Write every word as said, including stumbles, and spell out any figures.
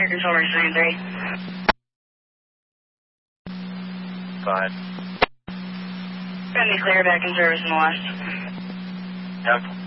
Air Control Range three and three. Five. Gonna be clear back in service in the west. Yep.